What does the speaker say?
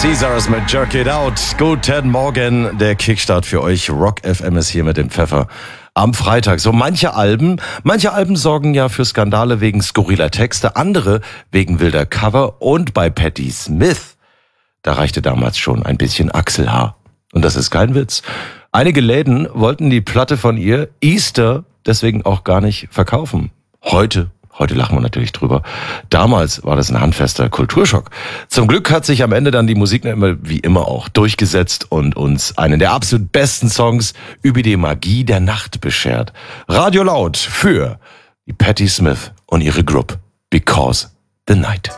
Caesars mit Jerk It Out. Guten Morgen, der Kickstart für euch. Rock FM ist hier mit dem Pfeffer. Am Freitag. So manche Alben sorgen ja für Skandale wegen skurriler Texte, andere wegen wilder Cover. Und bei Patti Smith, da reichte damals schon ein bisschen Achselhaar. Und das ist kein Witz. Einige Läden wollten die Platte von ihr, Easter, deswegen auch gar nicht verkaufen. Heute lachen wir natürlich drüber. Damals war das ein handfester Kulturschock. Zum Glück hat sich am Ende dann die Musik wie immer auch durchgesetzt und uns einen der absolut besten Songs über die Magie der Nacht beschert. Radio Laut für die Patti Smith und ihre Group Because the Night.